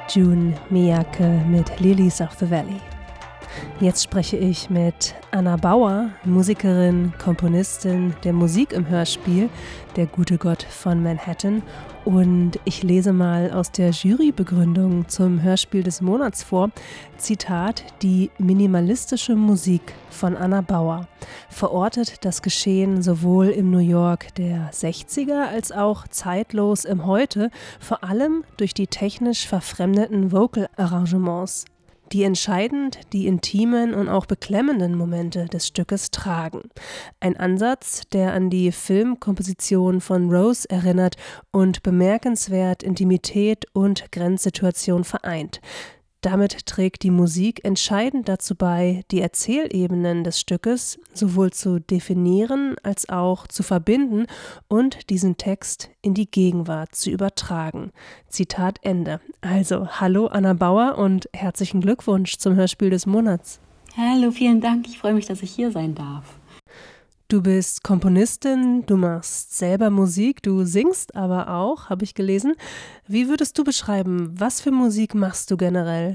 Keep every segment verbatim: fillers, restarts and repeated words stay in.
June Miyake mit Lilies of the Valley. Jetzt spreche ich mit Anna Bauer, Musikerin, Komponistin der Musik im Hörspiel Der gute Gott von Manhattan. Und ich lese mal aus der Jurybegründung zum Hörspiel des Monats vor. Zitat: Die minimalistische Musik von Anna Bauer verortet das Geschehen sowohl im New York der sechziger als auch zeitlos im Heute, vor allem durch die technisch verfremdeten Vocal-Arrangements, die entscheidend die intimen und auch beklemmenden Momente des Stückes tragen. Ein Ansatz, der an die Filmkomposition von Rose erinnert und bemerkenswert Intimität und Grenzsituation vereint. Damit trägt die Musik entscheidend dazu bei, die Erzählebenen des Stückes sowohl zu definieren als auch zu verbinden und diesen Text in die Gegenwart zu übertragen. Zitat Ende. Also, hallo Anna Bauer und herzlichen Glückwunsch zum Hörspiel des Monats. Hallo, vielen Dank. Ich freue mich, dass ich hier sein darf. Du bist Komponistin, du machst selber Musik, du singst aber auch, habe ich gelesen. Wie würdest du beschreiben, was für Musik machst du generell?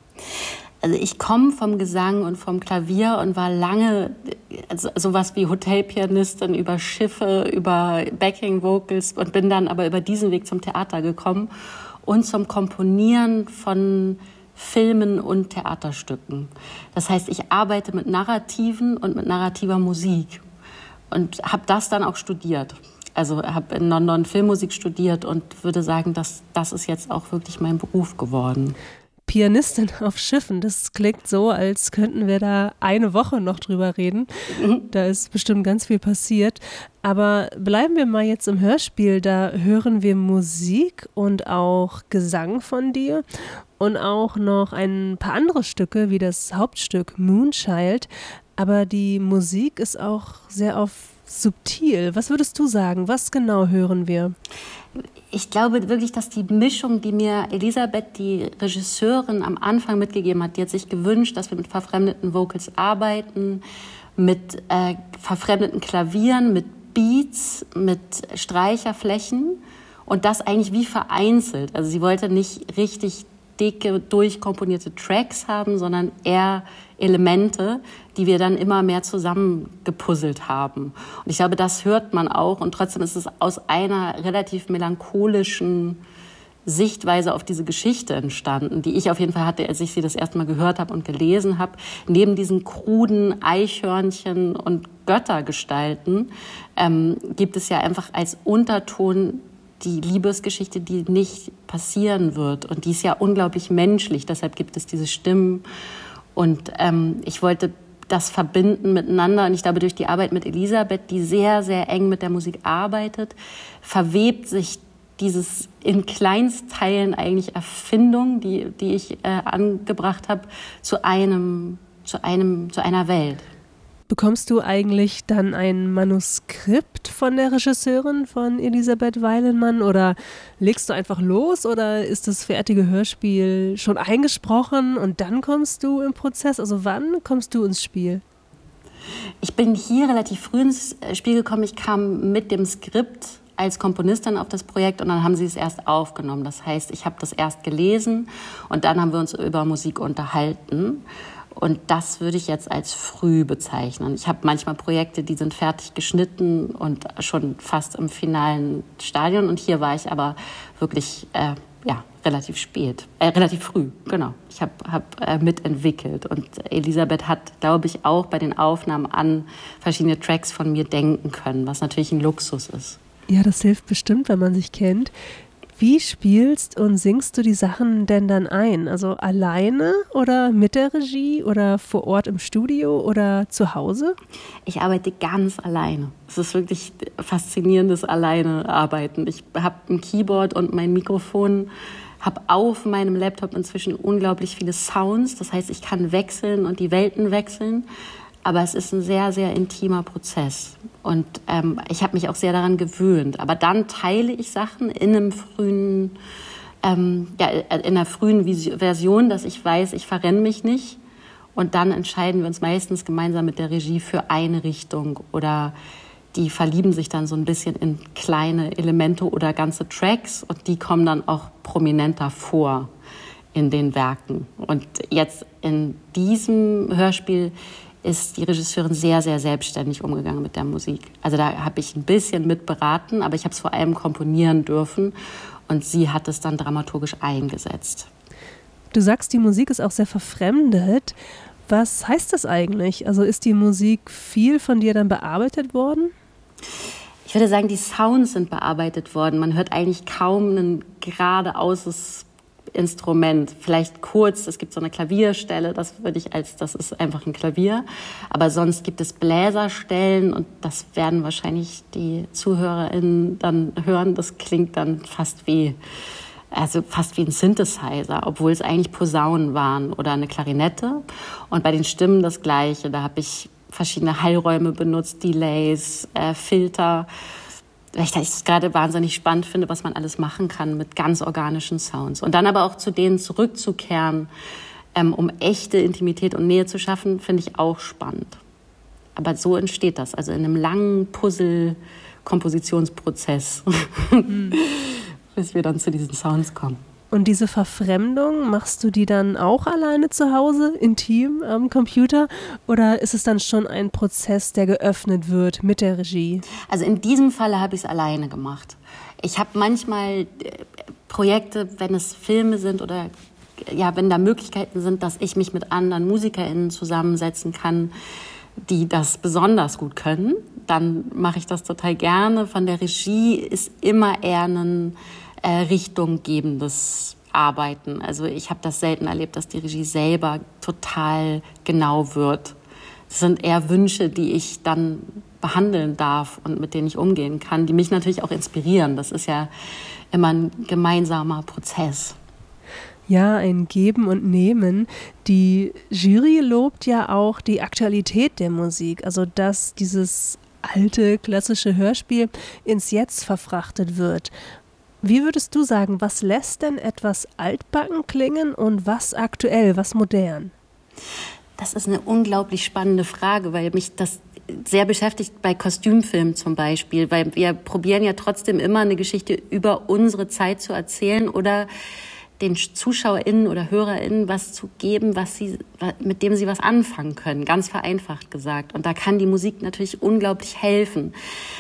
Also ich komme vom Gesang und vom Klavier und war lange also sowas wie Hotelpianistin über Schiffe, über Backing Vocals und bin dann aber über diesen Weg zum Theater gekommen und zum Komponieren von Filmen und Theaterstücken. Das heißt, ich arbeite mit Narrativen und mit narrativer Musik. Und habe das dann auch studiert. Also habe in London Filmmusik studiert und würde sagen, dass das ist jetzt auch wirklich mein Beruf geworden. Pianistin auf Schiffen, das klingt so, als könnten wir da eine Woche noch drüber reden. Da ist bestimmt ganz viel passiert. Aber bleiben wir mal jetzt im Hörspiel, da hören wir Musik und auch Gesang von dir und auch noch ein paar andere Stücke, wie das Hauptstück Moonchild. Aber die Musik ist auch sehr auf subtil. Was würdest du sagen? Was genau hören wir? Ich glaube wirklich, dass die Mischung, die mir Elisabeth, die Regisseurin, am Anfang mitgegeben hat, die hat sich gewünscht, dass wir mit verfremdeten Vocals arbeiten, mit äh, verfremdeten Klavieren, mit Beats, mit Streicherflächen und das eigentlich wie vereinzelt. Also sie wollte nicht richtig dicke, durchkomponierte Tracks haben, sondern eher Elemente, die wir dann immer mehr zusammengepuzzelt haben. Und ich glaube, das hört man auch. Und trotzdem ist es aus einer relativ melancholischen Sichtweise auf diese Geschichte entstanden, die ich auf jeden Fall hatte, als ich sie das erste Mal gehört habe und gelesen habe. Neben diesen kruden Eichhörnchen und Göttergestalten ähm, gibt es ja einfach als Unterton die Liebesgeschichte, die nicht passieren wird. Und die ist ja unglaublich menschlich. Deshalb gibt es diese Stimmen. Und ähm, ich wollte das verbinden miteinander. Und ich glaube, durch die Arbeit mit Elisabeth, die sehr, sehr eng mit der Musik arbeitet, verwebt sich dieses in Kleinstteilen eigentlich Erfindung, die, die ich äh, angebracht habe, zu einem, zu einem, zu einer Welt. Bekommst du eigentlich dann ein Manuskript von der Regisseurin, von Elisabeth Weilenmann, oder legst du einfach los oder ist das fertige Hörspiel schon eingesprochen und dann kommst du im Prozess? Also wann kommst du ins Spiel? Ich bin hier relativ früh ins Spiel gekommen. Ich kam mit dem Skript als Komponistin auf das Projekt und dann haben sie es erst aufgenommen. Das heißt, ich habe das erst gelesen und dann haben wir uns über Musik unterhalten. Und das würde ich jetzt als früh bezeichnen. Ich habe manchmal Projekte, die sind fertig geschnitten und schon fast im finalen Stadion. Und hier war ich aber wirklich äh, ja, relativ spät, äh, relativ früh, genau. Ich habe hab, äh, mitentwickelt. Und Elisabeth hat, glaube ich, auch bei den Aufnahmen an verschiedene Tracks von mir denken können, was natürlich ein Luxus ist. Ja, das hilft bestimmt, wenn man sich kennt. Wie spielst und singst du die Sachen denn dann ein? Also alleine oder mit der Regie oder vor Ort im Studio oder zu Hause? Ich arbeite ganz alleine. Es ist wirklich faszinierendes Alleine-Arbeiten. Ich habe ein Keyboard und mein Mikrofon, habe auf meinem Laptop inzwischen unglaublich viele Sounds. Das heißt, ich kann wechseln und die Welten wechseln. Aber es ist ein sehr, sehr intimer Prozess. Und ähm, ich habe mich auch sehr daran gewöhnt. Aber dann teile ich Sachen in einem frühen, ähm, ja, in einer frühen Version, dass ich weiß, ich verrenne mich nicht. Und dann entscheiden wir uns meistens gemeinsam mit der Regie für eine Richtung. Oder die verlieben sich dann so ein bisschen in kleine Elemente oder ganze Tracks. Und die kommen dann auch prominenter vor in den Werken. Und jetzt in diesem Hörspiel ist die Regisseurin sehr, sehr selbstständig umgegangen mit der Musik. Also da habe ich ein bisschen mit beraten, aber ich habe es vor allem komponieren dürfen und sie hat es dann dramaturgisch eingesetzt. Du sagst, die Musik ist auch sehr verfremdet. Was heißt das eigentlich? Also ist die Musik viel von dir dann bearbeitet worden? Ich würde sagen, die Sounds sind bearbeitet worden. Man hört eigentlich kaum ein geradeauses Instrument. Vielleicht kurz, es gibt so eine Klavierstelle, das würde ich als, das ist einfach ein Klavier. Aber sonst gibt es Bläserstellen und das werden wahrscheinlich die ZuhörerInnen dann hören. Das klingt dann fast wie, also fast wie ein Synthesizer, obwohl es eigentlich Posaunen waren oder eine Klarinette. Und bei den Stimmen das Gleiche. Da habe ich verschiedene Heilräume benutzt, Delays, äh, Filter. Weil ich es gerade wahnsinnig spannend finde, was man alles machen kann mit ganz organischen Sounds. Und dann aber auch zu denen zurückzukehren, ähm, um echte Intimität und Nähe zu schaffen, finde ich auch spannend. Aber so entsteht das, also in einem langen Puzzle-Kompositionsprozess, mhm. bis wir dann zu diesen Sounds kommen. Und diese Verfremdung, machst du die dann auch alleine zu Hause, intim am Computer? Oder ist es dann schon ein Prozess, der geöffnet wird mit der Regie? Also in diesem Falle habe ich es alleine gemacht. Ich habe manchmal Projekte, wenn es Filme sind oder ja, wenn da Möglichkeiten sind, dass ich mich mit anderen MusikerInnen zusammensetzen kann, die das besonders gut können, dann mache ich das total gerne. Von der Regie ist immer eher ein Äh, richtunggebendes Arbeiten. Also ich habe das selten erlebt, dass die Regie selber total genau wird. Das sind eher Wünsche, die ich dann behandeln darf und mit denen ich umgehen kann, die mich natürlich auch inspirieren. Das ist ja immer ein gemeinsamer Prozess. Ja, ein Geben und Nehmen. Die Jury lobt ja auch die Aktualität der Musik, also dass dieses alte, klassische Hörspiel ins Jetzt verfrachtet wird. Wie würdest du sagen, was lässt denn etwas altbacken klingen und was aktuell, was modern? Das ist eine unglaublich spannende Frage, weil mich das sehr beschäftigt bei Kostümfilmen zum Beispiel, weil wir probieren ja trotzdem immer eine Geschichte über unsere Zeit zu erzählen oder den ZuschauerInnen oder HörerInnen was zu geben, was sie, mit dem sie was anfangen können, ganz vereinfacht gesagt. Und da kann die Musik natürlich unglaublich helfen.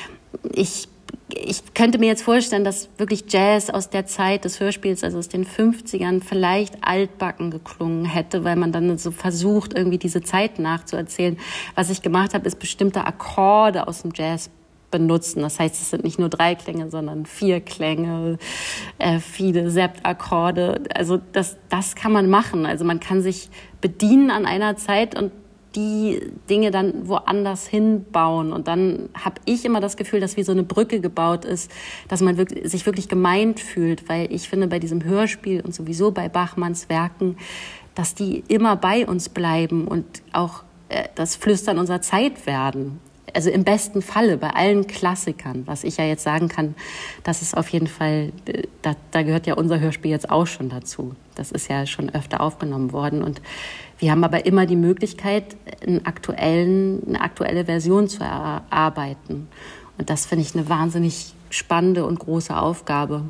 Ich Ich könnte mir jetzt vorstellen, dass wirklich Jazz aus der Zeit des Hörspiels, also aus den fünfzigern, vielleicht altbacken geklungen hätte, weil man dann so versucht, irgendwie diese Zeit nachzuerzählen. Was ich gemacht habe, ist bestimmte Akkorde aus dem Jazz benutzen. Das heißt, es sind nicht nur drei Klänge, sondern vier Klänge, äh, viele Septakkorde. Also das, das kann man machen. Also man kann sich bedienen an einer Zeit und die Dinge dann woanders hinbauen. Und dann habe ich immer das Gefühl, dass wie so eine Brücke gebaut ist, dass man wirklich, sich wirklich gemeint fühlt. Weil ich finde, bei diesem Hörspiel und sowieso bei Bachmanns Werken, dass die immer bei uns bleiben und auch äh, das Flüstern unserer Zeit werden. Also im besten Falle bei allen Klassikern, was ich ja jetzt sagen kann, das ist auf jeden Fall, da, da gehört ja unser Hörspiel jetzt auch schon dazu. Das ist ja schon öfter aufgenommen worden und wir haben aber immer die Möglichkeit, einen aktuellen, eine aktuelle Version zu erarbeiten. Und das finde ich eine wahnsinnig spannende und große Aufgabe.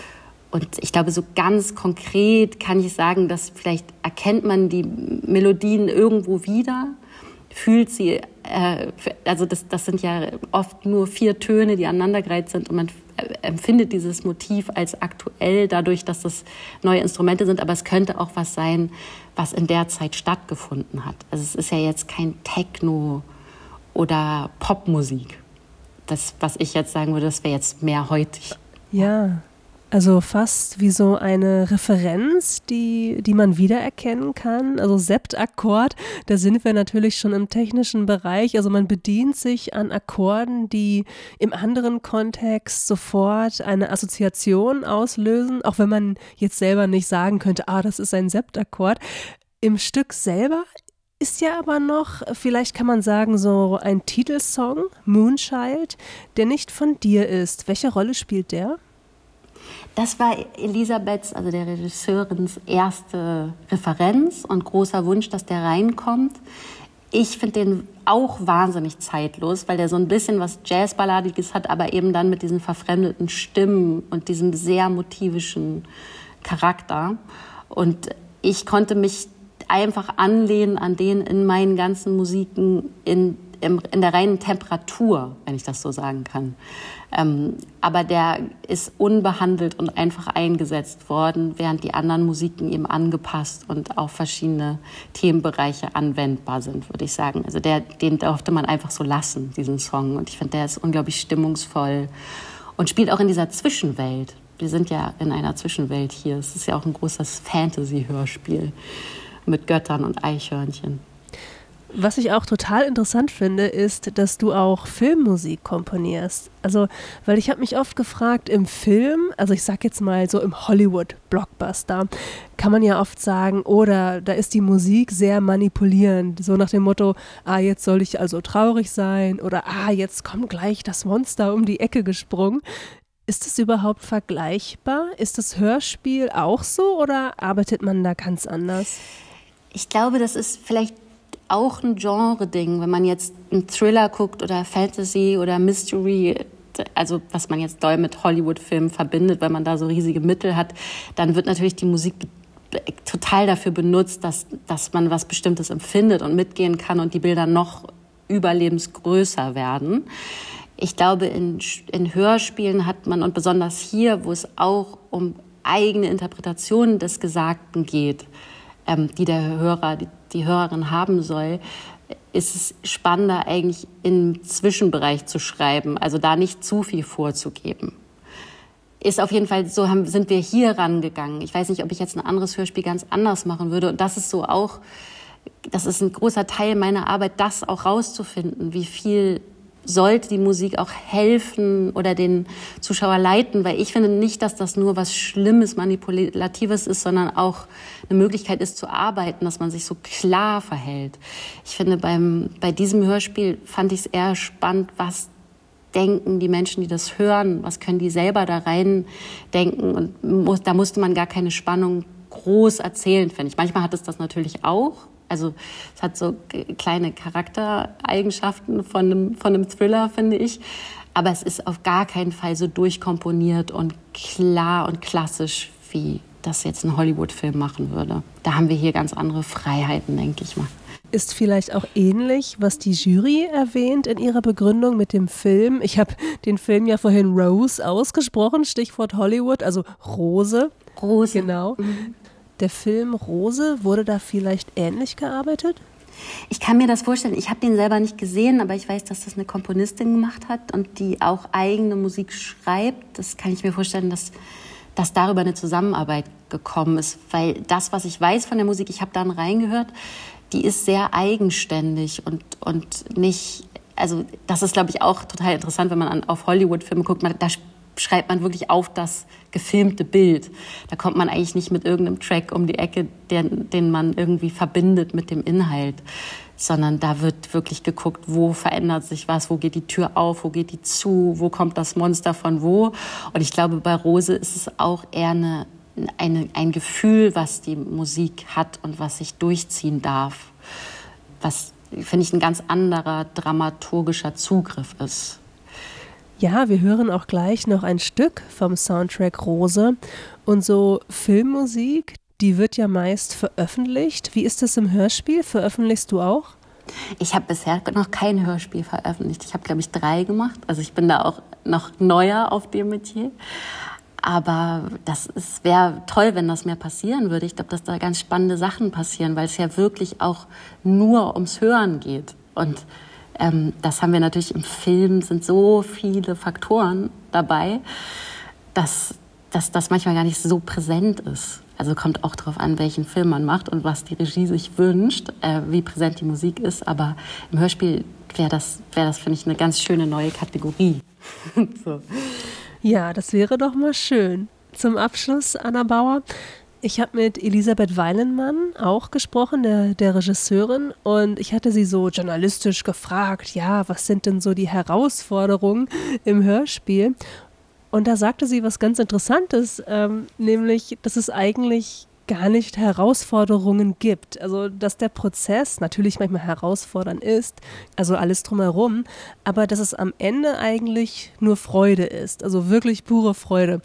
Und ich glaube, so ganz konkret kann ich sagen, dass vielleicht erkennt man die Melodien irgendwo wieder, fühlt sie, äh, also das, das sind ja oft nur vier Töne, die aneinandergereiht sind und man empfindet dieses Motiv als aktuell dadurch, dass das neue Instrumente sind, aber es könnte auch was sein, was in der Zeit stattgefunden hat. Also es ist ja jetzt kein Techno oder Popmusik. Das, was ich jetzt sagen würde, das wäre jetzt mehr heutig. Ja, also fast wie so eine Referenz, die, die man wiedererkennen kann. Also Septakkord, da sind wir natürlich schon im technischen Bereich. Also man bedient sich an Akkorden, die im anderen Kontext sofort eine Assoziation auslösen, auch wenn man jetzt selber nicht sagen könnte, ah, das ist ein Septakkord. Im Stück selber ist ja aber noch, vielleicht kann man sagen, so ein Titelsong, Moonchild, der nicht von dir ist. Welche Rolle spielt der? Das war Elisabeths, also der Regisseurins, erste Referenz und großer Wunsch, dass der reinkommt. Ich finde den auch wahnsinnig zeitlos, weil der so ein bisschen was Jazzballadiges hat, aber eben dann mit diesen verfremdeten Stimmen und diesem sehr motivischen Charakter. Und ich konnte mich einfach anlehnen an den in meinen ganzen Musiken in, in, in der reinen Temperatur, wenn ich das so sagen kann. Ähm, aber der ist unbehandelt und einfach eingesetzt worden, während die anderen Musiken eben angepasst und auf verschiedene Themenbereiche anwendbar sind, würde ich sagen. Also der, den durfte man einfach so lassen, diesen Song. Und ich finde, der ist unglaublich stimmungsvoll und spielt auch in dieser Zwischenwelt. Wir sind ja in einer Zwischenwelt hier. Es ist ja auch ein großes Fantasy-Hörspiel mit Göttern und Eichhörnchen. Was ich auch total interessant finde, ist, dass du auch Filmmusik komponierst. Also, weil ich habe mich oft gefragt, im Film, also ich sag jetzt mal so im Hollywood-Blockbuster, kann man ja oft sagen, oder da ist die Musik sehr manipulierend, so nach dem Motto, ah, jetzt soll ich also traurig sein oder ah, jetzt kommt gleich das Monster um die Ecke gesprungen. Ist es überhaupt vergleichbar? Ist das Hörspiel auch so oder arbeitet man da ganz anders? Ich glaube, das ist vielleicht auch ein Genre-Ding, wenn man jetzt einen Thriller guckt oder Fantasy oder Mystery, also was man jetzt doll mit Hollywood-Filmen verbindet, weil man da so riesige Mittel hat, dann wird natürlich die Musik total dafür benutzt, dass, dass man was Bestimmtes empfindet und mitgehen kann und die Bilder noch überlebensgrößer werden. Ich glaube, in, in Hörspielen hat man, und besonders hier, wo es auch um eigene Interpretationen des Gesagten geht, ähm, die der Hörer, die, die Hörerin haben soll, ist es spannender, eigentlich im Zwischenbereich zu schreiben, also da nicht zu viel vorzugeben. Ist auf jeden Fall so, haben, sind wir hier rangegangen. Ich weiß nicht, ob ich jetzt ein anderes Hörspiel ganz anders machen würde. Und das ist so auch, das ist ein großer Teil meiner Arbeit, das auch rauszufinden, wie viel sollte die Musik auch helfen oder den Zuschauer leiten, weil ich finde nicht, dass das nur was Schlimmes, Manipulatives ist, sondern auch eine Möglichkeit ist zu arbeiten, dass man sich so klar verhält. Ich finde, beim, bei diesem Hörspiel fand ich es eher spannend, was denken die Menschen, die das hören, was können die selber da rein denken, und muss, da musste man gar keine Spannung groß erzählen, finde ich. Manchmal hat es das natürlich auch. Also es hat so kleine Charaktereigenschaften von einem, von einem Thriller, finde ich. Aber es ist auf gar keinen Fall so durchkomponiert und klar und klassisch, wie das jetzt ein Hollywood-Film machen würde. Da haben wir hier ganz andere Freiheiten, denke ich mal. Ist vielleicht auch ähnlich, was die Jury erwähnt in ihrer Begründung mit dem Film. Ich habe den Film ja vorhin Rose ausgesprochen, Stichwort Hollywood, also Rose. Rose. Genau. Mhm. Der Film Rose, wurde da vielleicht ähnlich gearbeitet? Ich kann mir das vorstellen. Ich habe den selber nicht gesehen, aber ich weiß, dass das eine Komponistin gemacht hat und die auch eigene Musik schreibt. Das kann ich mir vorstellen, dass, dass darüber eine Zusammenarbeit gekommen ist. Weil das, was ich weiß von der Musik, ich habe dann reingehört, die ist sehr eigenständig und, und nicht... Also das ist, glaube ich, auch total interessant, wenn man an, auf Hollywood-Filme guckt. Man, da schreibt man wirklich auf das gefilmte Bild. Da kommt man eigentlich nicht mit irgendeinem Track um die Ecke, den, den man irgendwie verbindet mit dem Inhalt, sondern da wird wirklich geguckt, wo verändert sich was, wo geht die Tür auf, wo geht die zu, wo kommt das Monster von wo. Und ich glaube, bei Rose ist es auch eher eine, eine, ein Gefühl, was die Musik hat und was sich durchziehen darf, was, finde ich, ein ganz anderer dramaturgischer Zugriff ist. Ja, wir hören auch gleich noch ein Stück vom Soundtrack Rose. Und so Filmmusik, die wird ja meist veröffentlicht. Wie ist das im Hörspiel? Veröffentlichst du auch? Ich habe bisher noch kein Hörspiel veröffentlicht. Ich habe, glaube ich, drei gemacht. Also ich bin da auch noch neuer auf dem Metier. Aber das wäre toll, wenn das mehr passieren würde. Ich glaube, dass da ganz spannende Sachen passieren, weil es ja wirklich auch nur ums Hören geht. Und Ähm, das haben wir natürlich im Film, sind so viele Faktoren dabei, dass, dass das manchmal gar nicht so präsent ist. Also kommt auch darauf an, welchen Film man macht und was die Regie sich wünscht, äh, wie präsent die Musik ist. Aber im Hörspiel wäre das, wär das, finde ich, eine ganz schöne neue Kategorie. So. Ja, das wäre doch mal schön. Zum Abschluss, Anna Bauer. Ich habe mit Elisabeth Weilenmann auch gesprochen, der, der Regisseurin, und ich hatte sie so journalistisch gefragt, ja, was sind denn so die Herausforderungen im Hörspiel? Und da sagte sie was ganz Interessantes, ähm, nämlich, dass es eigentlich gar nicht Herausforderungen gibt. Also, dass der Prozess natürlich manchmal herausfordernd ist, also alles drumherum, aber dass es am Ende eigentlich nur Freude ist, also wirklich pure Freude.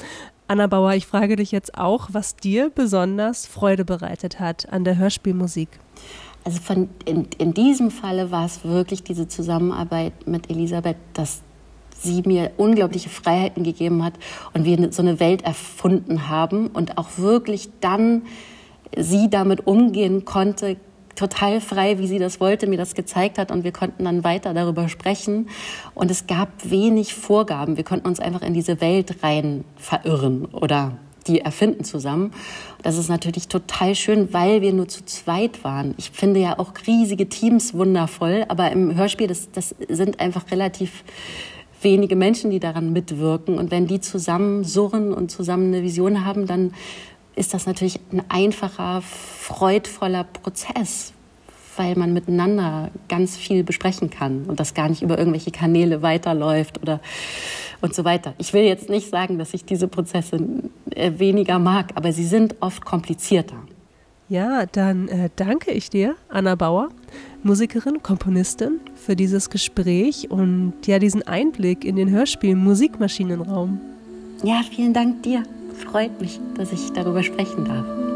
Anna Bauer, ich frage dich jetzt auch, was dir besonders Freude bereitet hat an der Hörspielmusik. Also von, in, in diesem Falle war es wirklich diese Zusammenarbeit mit Elisabeth, dass sie mir unglaubliche Freiheiten gegeben hat und wir so eine Welt erfunden haben und auch wirklich dann sie damit umgehen konnte, total frei, wie sie das wollte, mir das gezeigt hat und wir konnten dann weiter darüber sprechen und es gab wenig Vorgaben. Wir konnten uns einfach in diese Welt rein verirren oder die erfinden zusammen. Das ist natürlich total schön, weil wir nur zu zweit waren. Ich finde ja auch riesige Teams wundervoll, aber im Hörspiel, das, das sind einfach relativ wenige Menschen, die daran mitwirken und wenn die zusammen surren und zusammen eine Vision haben, dann ist das natürlich ein einfacher, freudvoller Prozess, weil man miteinander ganz viel besprechen kann und das gar nicht über irgendwelche Kanäle weiterläuft oder und so weiter. Ich will jetzt nicht sagen, dass ich diese Prozesse weniger mag, aber sie sind oft komplizierter. Ja, dann äh, danke ich dir, Anna Bauer, Musikerin, Komponistin, für dieses Gespräch und ja diesen Einblick in den Hörspiel-Musikmaschinenraum. Ja, vielen Dank dir. Freut mich, dass ich darüber sprechen darf.